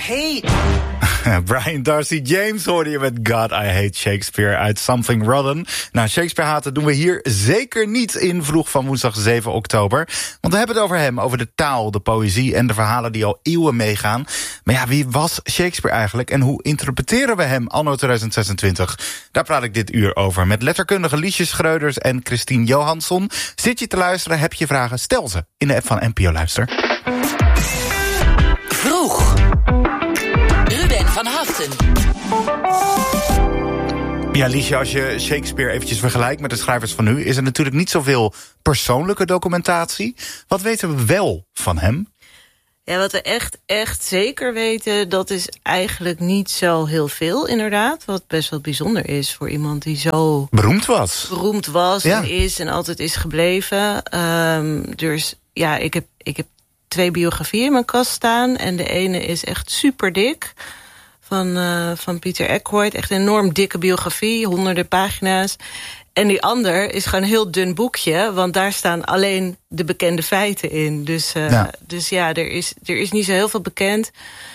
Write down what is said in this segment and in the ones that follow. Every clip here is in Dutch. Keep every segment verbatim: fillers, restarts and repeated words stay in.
hate. Brian Darcy James hoorde je met God, I Hate Shakespeare uit Something Rotten. Nou, Shakespeare haten doen we hier zeker niet in Vroeg van woensdag zeven oktober. Want we hebben het over hem, over de taal, de poëzie en de verhalen die al eeuwen meegaan. Maar ja, wie was Shakespeare eigenlijk en hoe interpreteren we hem anno tweeduizend zesentwintig? Daar praat ik dit uur over met letterkundige Liesje Schreuders en Christine Johansson. Zit je te luisteren, heb je vragen, stel ze in de app van N P O Luister. Vroeg. Ruben van Haften. Ja, Liesje, als je Shakespeare eventjes vergelijkt met de schrijvers van nu, is er natuurlijk niet zoveel persoonlijke documentatie. Wat weten we wel van hem? Ja, wat we echt, echt zeker weten, dat is eigenlijk niet zo heel veel, inderdaad. Wat best wel bijzonder is voor iemand die zo beroemd was. Beroemd was ja. en is en altijd is gebleven. Um, dus ja, ik heb, ik heb twee biografieën in mijn kast staan. En de ene is echt super dik. Van, uh, van Peter Ackroyd. Echt een enorm dikke biografie, honderden pagina's. En die ander is gewoon een heel dun boekje. Want daar staan alleen de bekende feiten in. Dus uh, ja, dus ja er, is, er is niet zo heel veel bekend.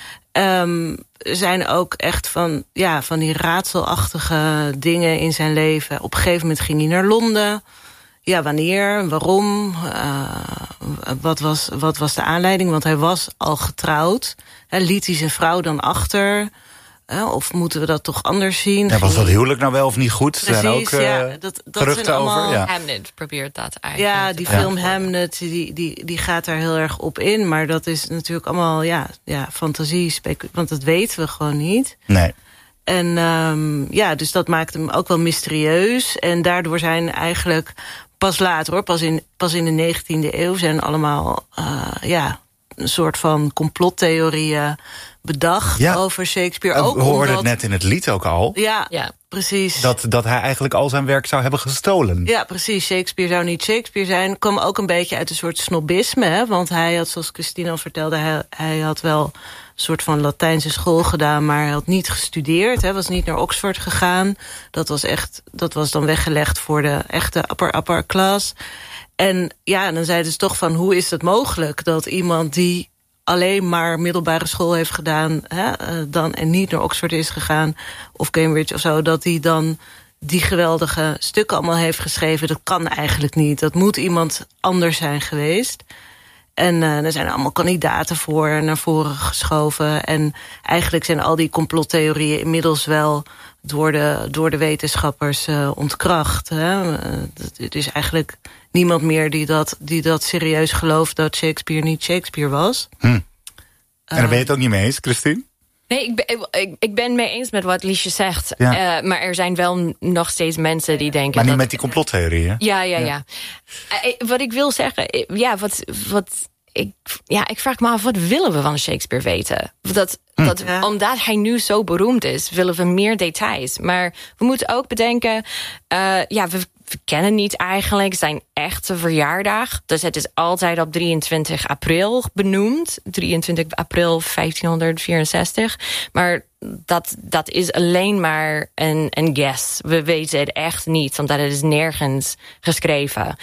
Um, er zijn ook echt van, ja, van die raadselachtige dingen in zijn leven. Op een gegeven moment ging hij naar Londen. Ja, wanneer, waarom, uh, wat, was, wat was de aanleiding? Want hij was al getrouwd. He, liet hij zijn vrouw dan achter? Uh, of moeten we dat toch anders zien? Ja, was dat huwelijk nou wel of niet goed? Precies, zijn ook uh, ja, dat, dat geruchten allemaal, over. Ja. Hamnet probeert dat eigenlijk. Ja, die film ja. Hamnet, die, die, die gaat daar heel erg op in. Maar dat is natuurlijk allemaal ja, ja, fantasie, specu- want dat weten we gewoon niet. Nee. En um, ja, dus dat maakt hem ook wel mysterieus. En daardoor zijn eigenlijk pas later, hoor, pas in, pas in de negentiende eeuw... zijn allemaal uh, ja, een soort van complottheorieën bedacht ja. over Shakespeare. Uh, ook we hoorden omdat... het net in het lied ook al. Ja, ja. Precies. Dat, dat hij eigenlijk al zijn werk zou hebben gestolen. Ja, precies. Shakespeare zou niet Shakespeare zijn. Kwam ook een beetje uit een soort snobisme. Hè? Want hij had, zoals Christine al vertelde... hij, hij had wel een soort van Latijnse school gedaan... maar hij had niet gestudeerd. Hij was niet naar Oxford gegaan. Dat was, echt, dat was dan weggelegd voor de echte upper, upper class. En ja, dan zeiden ze toch van... hoe is het mogelijk dat iemand die... alleen maar middelbare school heeft gedaan... Hè, uh, dan, en niet naar Oxford is gegaan... of Cambridge of zo, dat hij dan die geweldige stukken allemaal heeft geschreven. Dat kan eigenlijk niet. Dat moet iemand anders zijn geweest. En uh, er zijn allemaal kandidaten voor naar voren geschoven. En eigenlijk zijn al die complottheorieën inmiddels wel... door de, door de wetenschappers uh, ontkracht. Hè. Uh, het is eigenlijk... niemand meer die dat, die dat serieus gelooft... dat Shakespeare niet Shakespeare was. Hm. En daar ben je het ook niet mee eens, Christine? Nee, ik ben, ik, ik ben mee eens met wat Liesje zegt. Ja. Uh, maar er zijn wel nog steeds mensen die denken... Maar niet dat, met die complottheorieën? Ja, ja, ja. ja. Uh, wat ik wil zeggen... Ja, wat... wat ik, ja, ik vraag me af, wat willen we van Shakespeare weten? Dat, hm. dat, ja. Omdat hij nu zo beroemd is, willen we meer details. Maar we moeten ook bedenken... Uh, ja, we, we kennen niet eigenlijk zijn echte verjaardag. Dus het is altijd op drieëntwintig april benoemd. drieëntwintig april vijftienhonderdvierenzestig. Maar dat, dat is alleen maar een, een guess. We weten het echt niet, omdat het is nergens geschreven.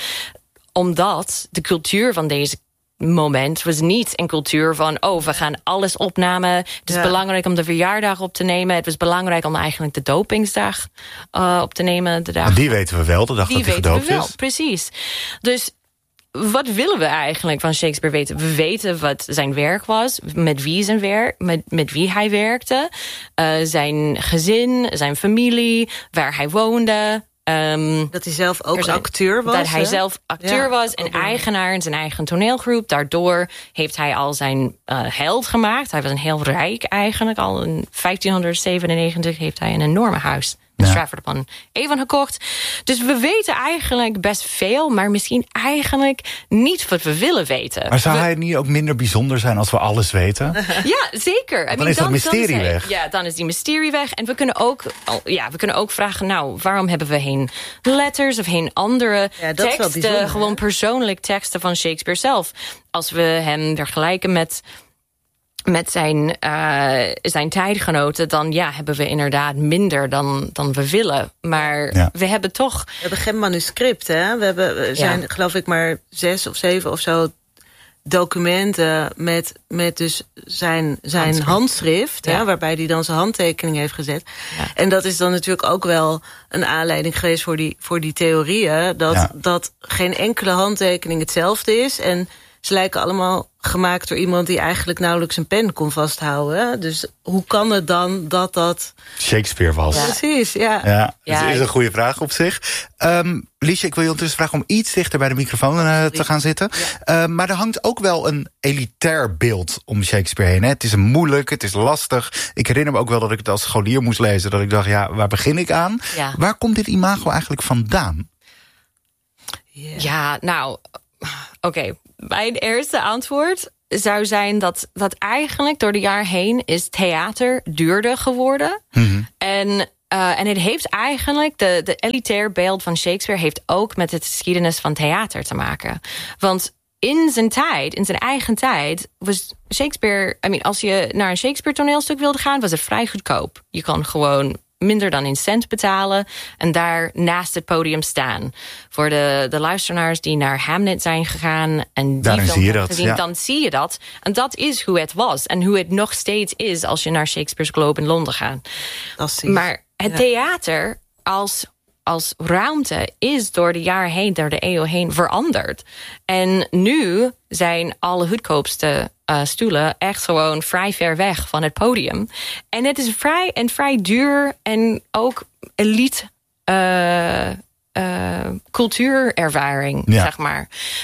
Omdat de cultuur van deze moment was niet een cultuur van... oh, we gaan alles opnemen. Het is ja. belangrijk om de verjaardag op te nemen. Het was belangrijk om eigenlijk de dopingsdag uh, op te nemen. De dag. Maar die weten we wel, de dag die dat hij weten gedoopt we wel, is. Precies. Dus wat willen we eigenlijk van Shakespeare weten? We weten wat zijn werk was, met wie, zijn werk, met, met wie hij werkte. Uh, zijn gezin, zijn familie, waar hij woonde... Um, dat hij zelf ook zijn, acteur was. Dat hij hè? zelf acteur ja, was en eigenaar in zijn eigen toneelgroep. Daardoor heeft hij al zijn uh, held gemaakt. Hij was een heel rijk eigenlijk. Al in vijftienhonderdzevenennegentig heeft hij een enorme huis in ja. Stratford upon Avon gekocht. Dus we weten eigenlijk best veel, maar misschien eigenlijk niet wat we willen weten. Maar zou we, hij niet ook minder bijzonder zijn als we alles weten? Ja, zeker. Dan I mean, is dat dan, mysterie dan is hij, weg. Ja, dan is die mysterie weg. En we kunnen ook, ja, we kunnen ook vragen, nou, waarom hebben we geen letters of geen andere ja, teksten, gewoon persoonlijk teksten van Shakespeare zelf? Als we hem vergelijken met... met zijn, uh, zijn tijdgenoten, dan ja, hebben we inderdaad minder dan, dan we willen. Maar ja. we hebben toch... We hebben geen manuscript, hè? We, hebben, we zijn, ja. geloof ik, maar zes of zeven of zo documenten met, met dus zijn, zijn handschrift, handschrift ja. hè, waarbij hij dan zijn handtekening heeft gezet. Ja. En dat is dan natuurlijk ook wel een aanleiding geweest voor die, voor die theorieën, dat, ja. dat geen enkele handtekening hetzelfde is. En ze lijken allemaal gemaakt door iemand die eigenlijk nauwelijks een pen kon vasthouden. Dus hoe kan het dan dat dat Shakespeare was? Ja. Precies, ja. Ja, ja. dat is een goede vraag op zich. Um, Liesje, ik wil je ondertussen vragen om iets dichter bij de microfoon uh, te gaan zitten. Ja. Uh, maar er hangt ook wel een elitair beeld om Shakespeare heen. Hè? Het is moeilijk, het is lastig. Ik herinner me ook wel dat ik het als scholier moest lezen. Dat ik dacht, ja, waar begin ik aan? Ja. Waar komt dit imago eigenlijk vandaan? Yeah. Ja, nou, oké. Okay. Mijn eerste antwoord zou zijn dat, dat eigenlijk door de jaren heen is theater duurder geworden. Mm-hmm. En, uh, en het heeft eigenlijk, de, de elitair beeld van Shakespeare heeft ook met de geschiedenis van theater te maken. Want in zijn tijd, in zijn eigen tijd, was Shakespeare, I mean, als je naar een Shakespeare toneelstuk wilde gaan, was het vrij goedkoop. Je kon gewoon minder dan een cent betalen en daar naast het podium staan. Voor de, de luisteraars die naar Hamlet zijn gegaan en die zie je dat, gezien, ja. dan zie je dat. En dat is hoe het was en hoe het nog steeds is als je naar Shakespeare's Globe in Londen gaat. Maar het ja. theater als, als ruimte is door de jaren heen, door de eeuw heen veranderd. En nu zijn alle goedkoopste Uh, stoelen echt gewoon vrij ver weg van het podium. En het is vrij en vrij duur en ook elite uh, uh, cultuurervaring, ja. zeg maar.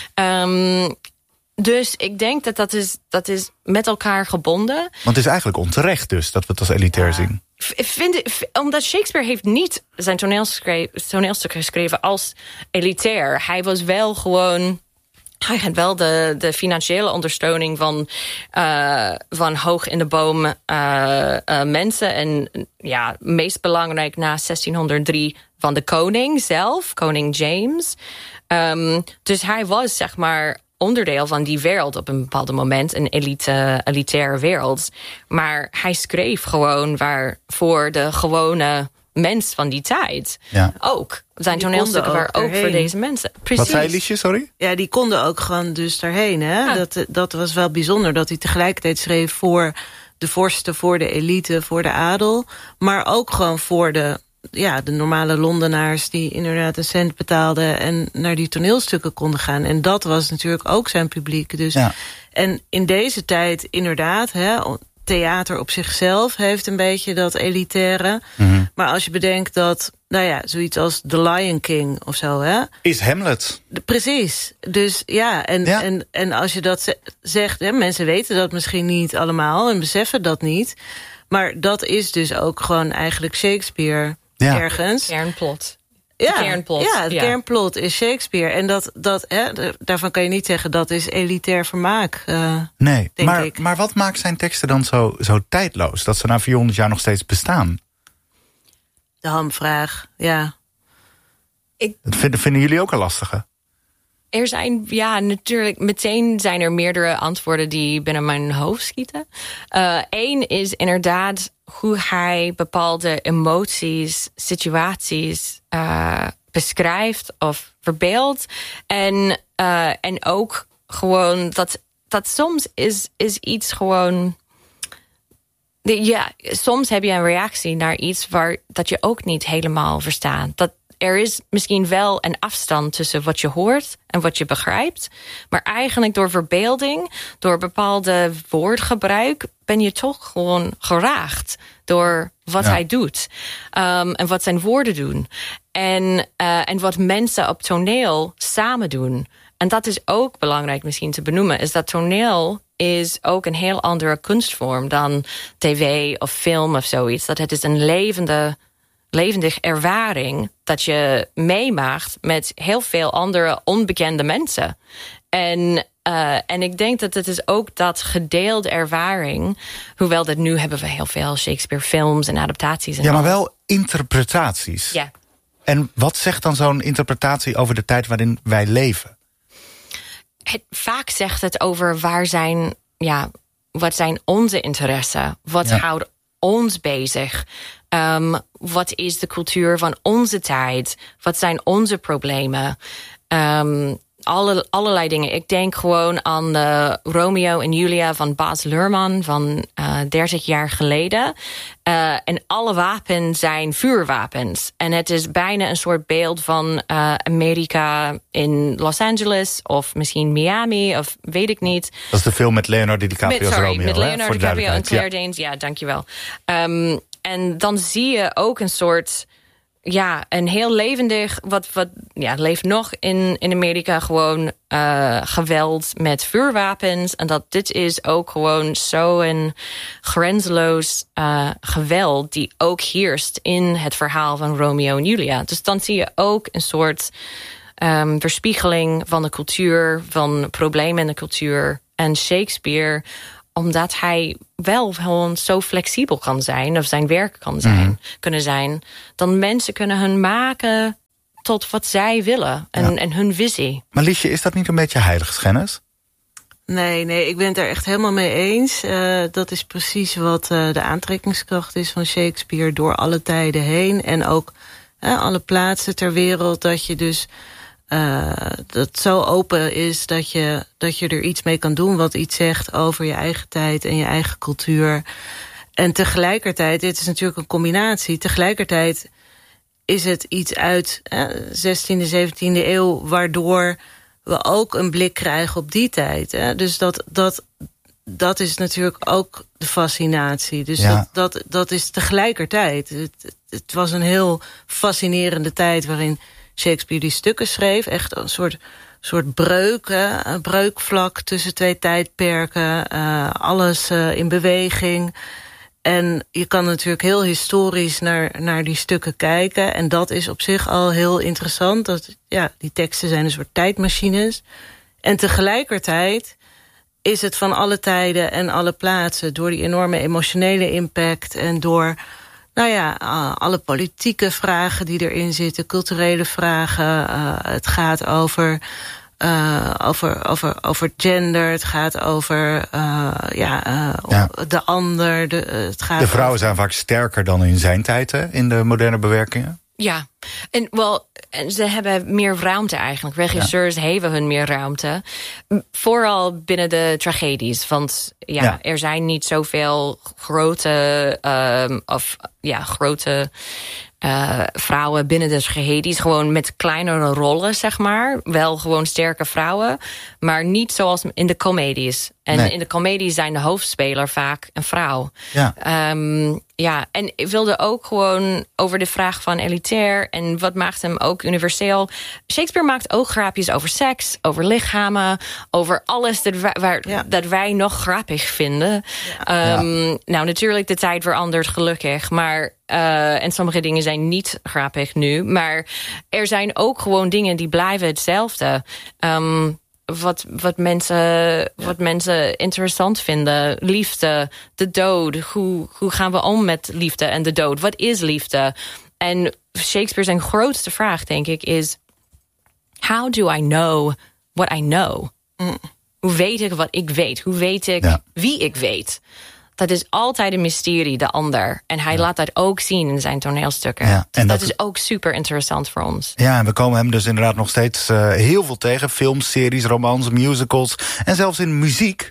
Um, dus ik denk dat dat is, dat is met elkaar gebonden. Want het is eigenlijk onterecht dus, dat we het als elitair ja. zien. Vind, omdat Shakespeare heeft niet zijn toneelstuk geschreven als elitair. Hij was wel gewoon... Hij had wel de, de financiële ondersteuning van, uh, van hoog in de boom uh, uh, mensen. En ja, meest belangrijk na zestienhonderddrie van de koning zelf, koning James. Um, dus hij was zeg maar onderdeel van die wereld op een bepaald moment. Een elite, elitaire wereld. Maar hij schreef gewoon waar voor de gewone mens van die tijd. Ja. Ook. Zijn toneelstukken waren ook daarheen. Voor deze mensen. Precies. Wat zei Liesje, sorry? Ja, die konden ook gewoon dus daarheen. Hè? Ja. Dat, dat was wel bijzonder dat hij tegelijkertijd schreef voor de vorsten, voor de elite, voor de adel. Maar ook gewoon voor de, ja, de normale Londenaars die inderdaad een cent betaalden en naar die toneelstukken konden gaan. En dat was natuurlijk ook zijn publiek. Dus. Ja. En in deze tijd inderdaad, hè, theater op zichzelf heeft een beetje dat elitaire. Mm-hmm. Maar als je bedenkt dat, nou ja, zoiets als The Lion King of zo, hè? Is Hamlet. De, precies. Dus ja, en, ja. En, en als je dat ze, zegt, hè, mensen weten dat misschien niet allemaal en beseffen dat niet. Maar dat is dus ook gewoon eigenlijk Shakespeare ja. ergens. Kernplot. Ja, kernplot. ja, het ja. kernplot is Shakespeare. En dat, dat, hè, daarvan kan je niet zeggen dat is elitair vermaak. Uh, nee, denk maar, ik. maar wat maakt zijn teksten dan zo, zo tijdloos? Dat ze na vierhonderd jaar nog steeds bestaan? De hamvraag, ja. Ik... Dat vinden, vinden jullie ook een lastige? Er zijn, ja, natuurlijk, meteen zijn er meerdere antwoorden die binnen mijn hoofd schieten. Eén uh, is inderdaad hoe hij bepaalde emoties, situaties uh, beschrijft of verbeeldt. En, uh, en ook gewoon dat, dat soms is, is iets gewoon... Ja, soms heb je een reactie naar iets waar dat je ook niet helemaal verstaat. Dat er is misschien wel een afstand tussen wat je hoort en wat je begrijpt. Maar eigenlijk door verbeelding, door bepaalde woordgebruik, ben je toch gewoon geraakt door wat ja. hij doet. Um, en wat zijn woorden doen. En, uh, en wat mensen op toneel samen doen. En dat is ook belangrijk misschien te benoemen, is dat toneel is ook een heel andere kunstvorm dan tv of film of zoiets. Dat het is een levende, levendig ervaring dat je meemaakt met heel veel andere onbekende mensen. En, uh, en ik denk dat het is ook dat gedeelde ervaring, hoewel dat nu hebben we heel veel Shakespeare films en adaptaties. En ja, maar alles. Wel interpretaties. Ja. En wat zegt dan zo'n interpretatie over de tijd waarin wij leven? Het, vaak zegt het over waar zijn, ja, wat zijn onze interessen? Wat ja. houdt ons bezig? Um, wat is de cultuur van onze tijd? Wat zijn onze problemen? Um, alle, allerlei dingen. Ik denk gewoon aan de Romeo en Julia van Baz Luhrmann van uh, dertig jaar geleden. Uh, en alle wapens zijn vuurwapens. En het is bijna een soort beeld van uh, Amerika in Los Angeles of misschien Miami of weet ik niet. Dat is de film met Leonardo DiCaprio met, sorry, Romeo. Met Leonardo hè, DiCaprio en Claire ja. Danes. Ja, dankjewel. Um, en dan zie je ook een soort... Ja, een heel levendig, wat, wat ja, leeft nog in, in Amerika gewoon uh, geweld met vuurwapens. En dat dit is ook gewoon zo'n grenzeloos uh, geweld die ook heerst in het verhaal van Romeo en Julia. Dus dan zie je ook een soort um, verspiegeling van de cultuur, van problemen in de cultuur. En Shakespeare, omdat hij wel gewoon zo flexibel kan zijn, of zijn werk kan zijn, mm. kunnen zijn, dan mensen kunnen hun maken tot wat zij willen en, ja. en hun visie. Maar Liesje, is dat niet een beetje heiligschennis? Nee, nee, ik ben het er echt helemaal mee eens. Uh, dat is precies wat uh, de aantrekkingskracht is van Shakespeare door alle tijden heen. En ook uh, alle plaatsen ter wereld, dat je dus Uh, dat het zo open is dat je, dat je er iets mee kan doen, wat iets zegt over je eigen tijd en je eigen cultuur. En tegelijkertijd, dit is natuurlijk een combinatie, tegelijkertijd is het iets uit eh, zestiende, zeventiende eeuw, waardoor we ook een blik krijgen op die tijd. Hè. Dus dat, dat, dat is natuurlijk ook de fascinatie. Dus ja. dat, dat, dat is tegelijkertijd. Het, het was een heel fascinerende tijd waarin Shakespeare die stukken schreef. Echt een soort, soort breuk, hè? Een breukvlak tussen twee tijdperken. Uh, alles uh, in beweging. En je kan natuurlijk heel historisch naar, naar die stukken kijken. En dat is op zich al heel interessant. Dat, ja, die teksten zijn een soort tijdmachines. En tegelijkertijd is het van alle tijden en alle plaatsen, door die enorme emotionele impact en door, nou ja, alle politieke vragen die erin zitten, culturele vragen. Uh, het gaat over, uh, over, over, over gender, het gaat over uh, ja, uh, ja. de ander. De, het gaat de vrouwen over... zijn vaak sterker dan in zijn tijd, hè, in de moderne bewerkingen. Ja, en wel, ze hebben meer ruimte eigenlijk. Regisseurs ja. hebben hun meer ruimte. Vooral binnen de tragedies. Want ja, ja. er zijn niet zoveel grote, um, of ja, grote uh, vrouwen binnen de tragedies. Gewoon met kleinere rollen, zeg maar. Wel gewoon sterke vrouwen. Maar niet zoals in de comedies. En nee. in de comedies zijn de hoofdspeler vaak een vrouw. Ja. Um, ja, en ik wilde ook gewoon over de vraag van elitair en wat maakt hem ook universeel. Shakespeare maakt ook grapjes over seks, over lichamen, over alles dat wij, waar, ja. dat wij nog grappig vinden. Ja. Um, ja. Nou, natuurlijk, de tijd verandert gelukkig, maar uh, en sommige dingen zijn niet grappig nu, maar er zijn ook gewoon dingen die blijven hetzelfde. Um, Wat, wat, mensen, ja. wat mensen interessant vinden. Liefde, de dood. Hoe, hoe gaan we om met liefde en de dood? Wat is liefde? En Shakespeare zijn grootste vraag, denk ik, is: how do I know what I know? Mm. Hoe weet ik wat ik weet? Hoe weet ik ja. wie ik weet? Dat is altijd een mysterie, de ander. En hij ja. laat dat ook zien in zijn toneelstukken. Ja, dus en dat, dat is ook super interessant voor ons. Ja, en we komen hem dus inderdaad nog steeds uh, heel veel tegen. Films, series, romans, musicals en zelfs in muziek.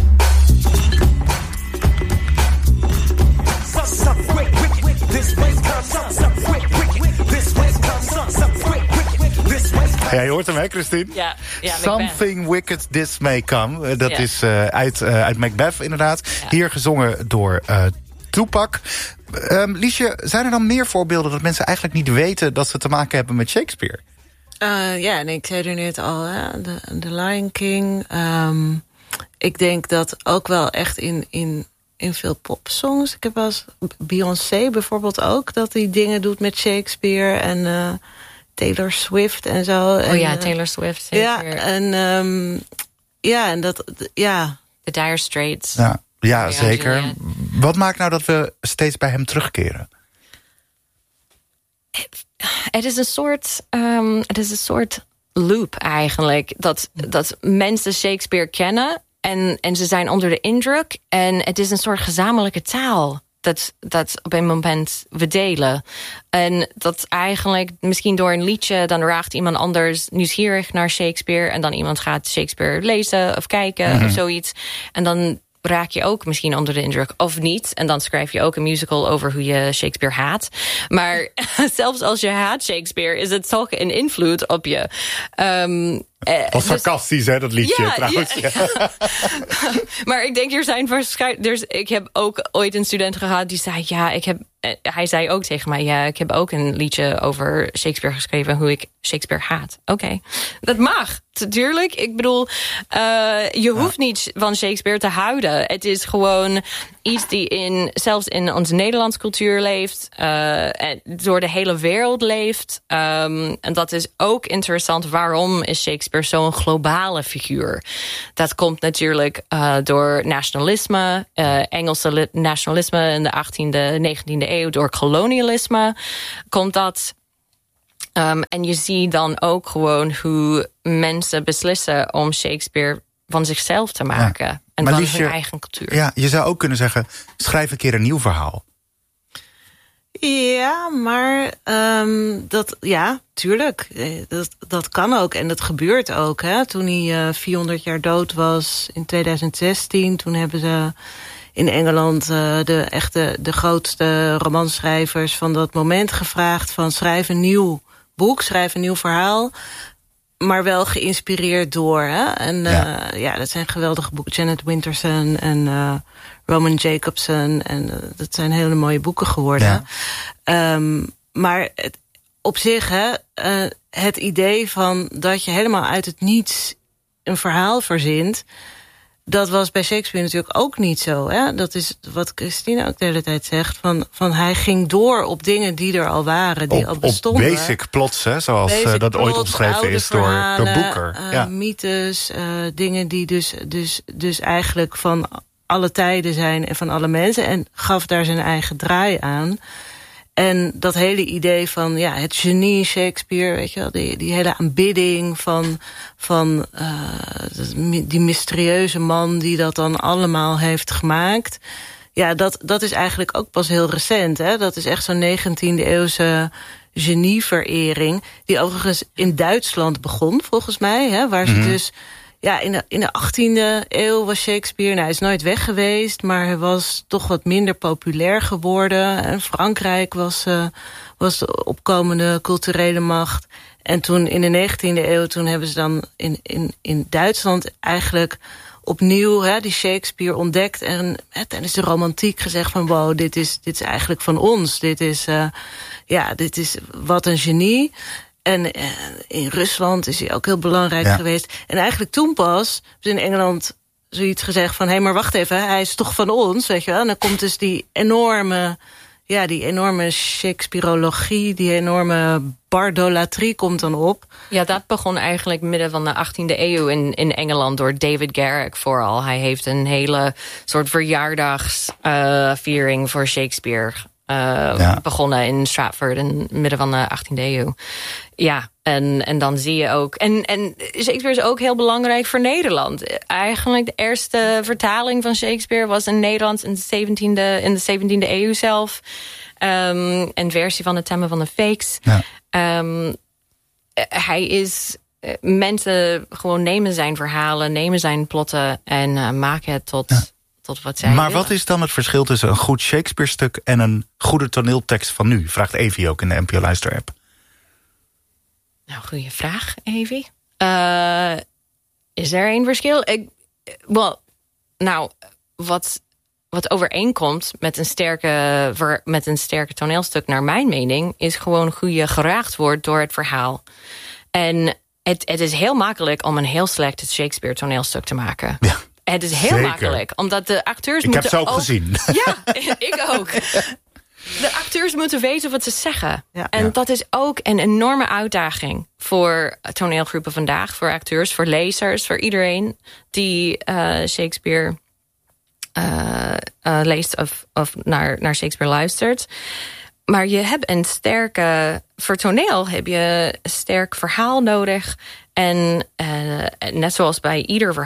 Ja, je hoort hem, hè, Christine? Ja, ja, Something Wicked This May Come. Dat ja. is uh, uit, uh, uit Macbeth, inderdaad. Ja. Hier gezongen door uh, Tupac. Um, Liesje, zijn er dan meer voorbeelden dat mensen eigenlijk niet weten dat ze te maken hebben met Shakespeare? Uh, ja, en ik zei er net al, hè, de, de Lion King. Um, ik denk dat ook wel echt in, in, in veel popsongs. Ik heb wel eens Beyoncé bijvoorbeeld ook, dat die dingen doet met Shakespeare en Uh, Taylor Swift en zo. Oh en, ja, Taylor Swift. Zeker. Ja, en um, ja, en dat, ja. The Dire Straits. Ja, ja zeker. Wat maakt nou dat we steeds bij hem terugkeren? Het is een soort, um, het is een soort loop eigenlijk. Dat, dat mensen Shakespeare kennen en, en ze zijn onder de indruk. En het is een soort gezamenlijke taal dat, dat op een moment we delen. En dat eigenlijk misschien door een liedje, dan raakt iemand anders nieuwsgierig naar Shakespeare. En dan iemand gaat Shakespeare lezen of kijken mm-hmm. of zoiets. En dan raak je ook misschien onder de indruk of niet. En dan schrijf je ook een musical over hoe je Shakespeare haat. Maar zelfs als je haat Shakespeare, is het toch een invloed op je. Um, Wat dus, sarcastisch, hè, dat liedje ja, trouwens. Ja, ja. Maar ik denk, er zijn waarschijnlijk. Ik heb ook ooit een student gehad die zei, ja, ik heb. Hij zei ook tegen mij, ja, ik heb ook een liedje over Shakespeare geschreven, hoe ik Shakespeare haat. Oké, okay. Dat mag, natuurlijk. Ik bedoel, uh, je hoeft ja. niet van Shakespeare te houden. Het is gewoon iets die in, zelfs in onze Nederlandse cultuur leeft, uh, en door de hele wereld leeft. Um, en dat is ook interessant. Waarom is Shakespeare zo'n globale figuur? Dat komt natuurlijk uh, door nationalisme, uh, Engelse nationalisme in de achttiende, negentiende eeuw, door kolonialisme komt dat. Um, en je ziet dan ook gewoon hoe mensen beslissen om Shakespeare van zichzelf te maken. Ja. En maar van Liesje, hun eigen cultuur. Ja, je zou ook kunnen zeggen, schrijf een keer een nieuw verhaal. Ja, maar um, dat, ja, tuurlijk. Dat, dat kan ook en dat gebeurt ook. Hè. Toen hij uh, vierhonderd jaar dood was in tweeduizend zestien, toen hebben ze in Engeland uh, de echte de grootste romanschrijvers van dat moment gevraagd van schrijf een nieuw boek, schrijf een nieuw verhaal, maar wel geïnspireerd door. Hè? En uh, ja. ja, dat zijn geweldige boeken. Janet Winterson en uh, Roman Jacobson. En uh, dat zijn hele mooie boeken geworden. Ja. Um, maar het, op zich, hè, uh, het idee van dat je helemaal uit het niets een verhaal verzint, dat was bij Shakespeare natuurlijk ook niet zo. Hè? Dat is wat Christine ook de hele tijd zegt. Van, van hij ging door op dingen die er al waren, die op, al bestonden. Op basic plots, hè? Zoals basic uh, dat plots, ooit omschreven is door, door Boeker. Uh, ja. Mythes, uh, dingen die dus, dus, dus eigenlijk van alle tijden zijn en van alle mensen. En gaf daar zijn eigen draai aan. En dat hele idee van ja, het genie Shakespeare, weet je wel, die, die hele aanbidding van, van uh, die mysterieuze man die dat dan allemaal heeft gemaakt. Ja, dat, dat is eigenlijk ook pas heel recent. Hè? Dat is echt zo'n negentiende eeuwse genieverering, die overigens in Duitsland begon, volgens mij. Hè? Waar ze mm-hmm. dus, ja, in de, in de achttiende eeuw was Shakespeare, nou, hij is nooit weg geweest, maar hij was toch wat minder populair geworden. En Frankrijk was, uh, was de opkomende culturele macht. En toen in de negentiende eeuw, toen hebben ze dan in, in, in Duitsland eigenlijk opnieuw hè, die Shakespeare ontdekt en hè, tijdens de romantiek gezegd van wow, dit is, dit is eigenlijk van ons. Dit is, uh, ja, dit is wat een genie. En uh, in Rusland is hij ook heel belangrijk ja. geweest. En eigenlijk toen pas is in Engeland zoiets gezegd van hé, hey, maar wacht even, hij is toch van ons, weet je wel. En dan komt dus die enorme, ja, die enorme Shakespearologie, die enorme bardolatrie komt dan op. Ja, dat begon eigenlijk midden van de achttiende eeuw in, in Engeland door David Garrick vooral. Hij heeft een hele soort verjaardagsviering uh, voor Shakespeare uh, ja. begonnen in Stratford in midden van de achttiende eeuw. Ja, en, en dan zie je ook. En, en Shakespeare is ook heel belangrijk voor Nederland. Eigenlijk de eerste vertaling van Shakespeare was in Nederland in de zeventiende, in de zeventiende eeuw zelf. Um, een versie van de Temmen van de Fakes. Ja. Um, hij is. Mensen gewoon nemen zijn verhalen, nemen zijn plotten en uh, maken het tot, ja. tot wat zij Maar willen. wat is dan het verschil tussen een goed Shakespeare-stuk en een goede toneeltekst van nu? Vraagt Evie ook in de N P O Luister-app. Nou, goede vraag, Evie. Uh, is er een verschil? Ik, well, nou, wat, wat overeenkomt met een, sterke, met een sterke toneelstuk, naar mijn mening, is gewoon hoe je geraakt wordt door het verhaal. En het, het is heel makkelijk om een heel slecht Shakespeare toneelstuk te maken. Ja, het is heel zeker. makkelijk, omdat de acteurs ik moeten heb ze ook, ook gezien. Ja, ik ook. De acteurs moeten weten wat ze zeggen. Ja. En ja. dat is ook een enorme uitdaging voor toneelgroepen vandaag, voor acteurs, voor lezers, voor iedereen die uh, Shakespeare uh, uh, leest of, of naar, naar Shakespeare luistert. Maar je hebt een sterke, voor toneel heb je een sterk verhaal nodig. En uh, net zoals bij ieder verhaal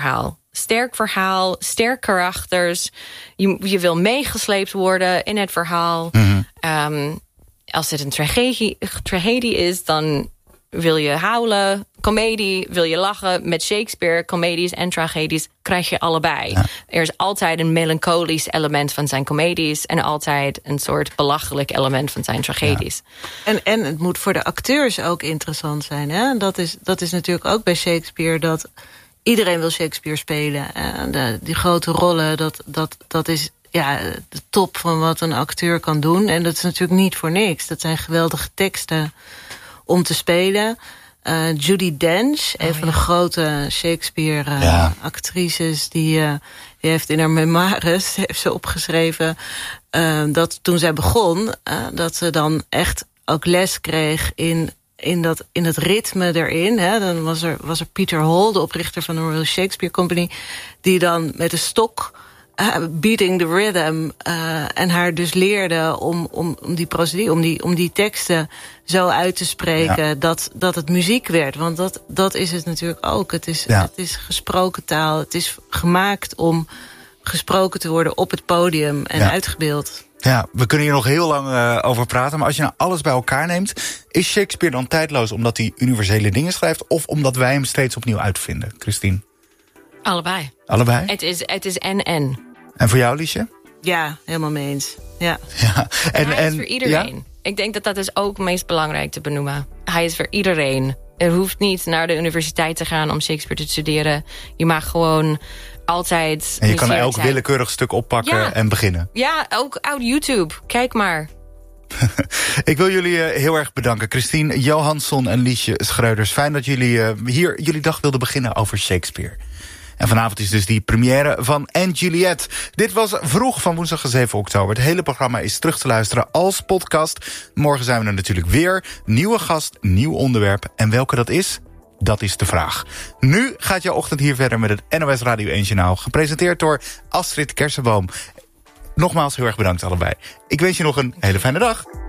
sterk verhaal, sterk karakters. Je, je wil meegesleept worden in het verhaal. Mm-hmm. Um, als het een tragedie, tragedie is, dan wil je huilen. Comedie, wil je lachen. Met Shakespeare, comedies en tragedies krijg je allebei. Ja. Er is altijd een melancholisch element van zijn comedies en altijd een soort belachelijk element van zijn tragedies. Ja. En, en het moet voor de acteurs ook interessant zijn. Hè? Dat is, dat is natuurlijk ook bij Shakespeare dat iedereen wil Shakespeare spelen. En de, die grote rollen, dat, dat, dat is ja, de top van wat een acteur kan doen. En dat is natuurlijk niet voor niks. Dat zijn geweldige teksten om te spelen. Uh, Judi Dench, oh, een van ja. de grote Shakespeare-actrices... Uh, ja. die, uh, die heeft in haar memoires heeft ze opgeschreven... Uh, dat toen zij begon, uh, dat ze dan echt ook les kreeg... in, in, dat, in het ritme erin. Hè. Dan was er, was er Peter Hall, de oprichter van de Royal Shakespeare Company... die dan met een stok... Uh, beating the rhythm uh, en haar dus leerde om, om, om die procedure, om die, om die teksten zo uit te spreken ja. dat, dat het muziek werd. Want dat, dat is het natuurlijk ook. Het is, ja. het is gesproken taal. Het is gemaakt om gesproken te worden op het podium en ja. uitgebeeld. Ja, we kunnen hier nog heel lang uh, over praten. Maar als je nou alles bij elkaar neemt, is Shakespeare dan tijdloos omdat hij universele dingen schrijft, of omdat wij hem steeds opnieuw uitvinden, Christine? Allebei. Allebei? Het is, het is en-en. En voor jou, Liesje? Ja, helemaal mee eens. Ja. Ja. En, hij en, is voor iedereen. Ja? Ik denk dat dat is ook het meest belangrijk te benoemen. Hij is voor iedereen. Er hoeft niet naar de universiteit te gaan om Shakespeare te studeren. Je mag gewoon altijd... En je kan elk zijn. willekeurig stuk oppakken ja. en beginnen. Ja, ook uit YouTube. Kijk maar. Ik wil jullie uh, heel erg bedanken. Christine Johansson en Liesje Schreuders. Fijn dat jullie uh, hier jullie dag wilden beginnen over Shakespeare. En vanavond is dus die première van En Juliet. Dit was Vroeg van woensdag zeven oktober. Het hele programma is terug te luisteren als podcast. Morgen zijn we er natuurlijk weer. Nieuwe gast, nieuw onderwerp. En welke dat is? Dat is de vraag. Nu gaat jouw ochtend hier verder met het N O S Radio één Journaal. Gepresenteerd door Astrid Kersenboom. Nogmaals heel erg bedankt allebei. Ik wens je nog een hele fijne dag.